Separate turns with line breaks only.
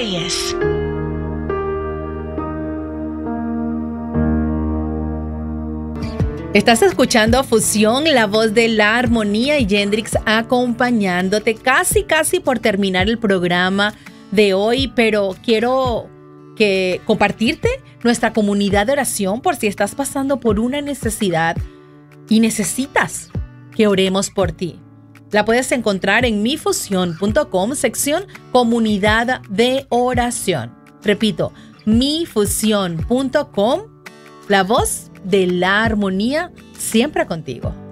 Reyes.
Estás escuchando Fusión, la voz de la armonía, y Yendrix acompañándote casi por terminar el programa de hoy, pero quiero compartirte nuestra comunidad de oración por si estás pasando por una necesidad y necesitas que oremos por ti. La puedes encontrar en mifusión.com, sección comunidad de oración. Repito, mifusión.com, la voz de la armonía, siempre contigo.